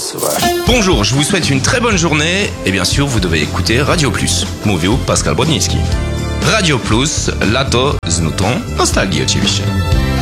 Bonjour, je vous souhaite une très bonne journée et bien sûr vous devez écouter Radio Plus. Mówił Pascal Bodnicki. Radio Plus, lato z nutą nostalgii oczywiście.